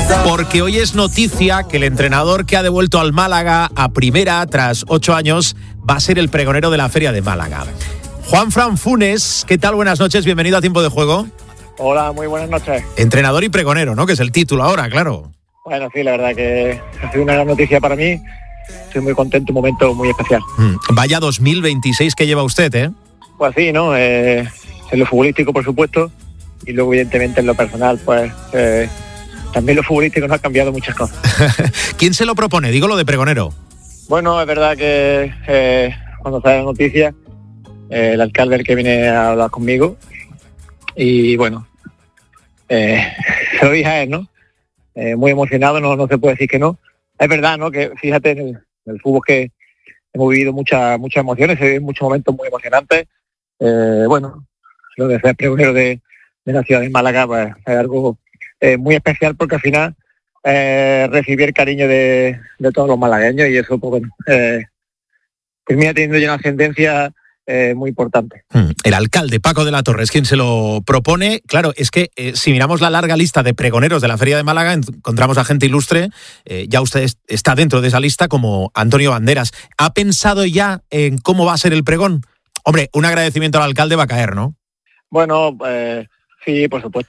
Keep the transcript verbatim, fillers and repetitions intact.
Porque hoy es noticia que el entrenador que ha devuelto al Málaga a primera tras ocho años va a ser el pregonero de la Feria de Málaga. Juanfran Funes, ¿qué tal? Buenas noches, bienvenido a Tiempo de Juego. Hola, muy buenas noches. Entrenador y pregonero, ¿no? Que es el título ahora, claro. Bueno, sí, la verdad que ha sido una gran noticia para mí. Estoy muy contento, un momento muy especial. Mm, vaya dos mil veintiséis que lleva usted, ¿eh? Pues sí, ¿no? Eh, en lo futbolístico, por supuesto, y luego, evidentemente, en lo personal, pues eh, también lo futbolístico nos ha cambiado muchas cosas. ¿Quién se lo propone? Digo lo de pregonero. Bueno, es verdad que eh, cuando sale la noticia, eh, el alcalde el que viene a hablar conmigo, y bueno, eh, se lo dije a él, ¿no? Eh, muy emocionado, no, no se puede decir que no. Es verdad, ¿no? Que fíjate en el, en el fútbol que hemos vivido muchas muchas emociones, se viven muchos momentos muy emocionantes. Eh, bueno, lo de ser pregonero de, de la ciudad de Málaga, pues es algo eh, muy especial, porque al final eh, recibir el cariño de, de todos los malagueños, y eso, pues bueno, eh, termina teniendo ya una ascendencia Eh, muy importante. El alcalde Paco de la Torre es quien se lo propone. Claro, es que eh, si miramos la larga lista de pregoneros de la Feria de Málaga, encontramos a gente ilustre. Eh, ya usted está dentro de esa lista, como Antonio Banderas. ¿Ha pensado ya en cómo va a ser el pregón? Hombre, un agradecimiento al alcalde va a caer, ¿no? Bueno, eh, sí, por supuesto.